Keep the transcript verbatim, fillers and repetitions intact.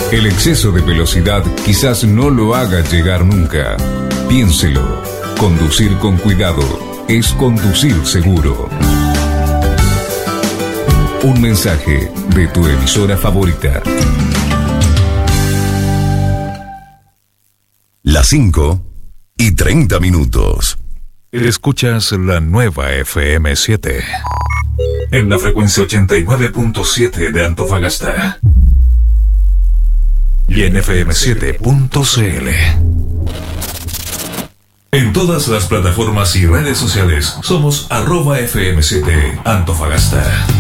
El exceso de velocidad quizás no lo haga llegar nunca. Piénselo. Conducir con cuidado es conducir seguro. Un mensaje de tu emisora favorita. Las cinco y treinta minutos. Escuchas la nueva F M siete. En la frecuencia ochenta y nueve punto siete de Antofagasta. Y en F M siete punto C L. En todas las plataformas y redes sociales somos arroba F M siete Antofagasta.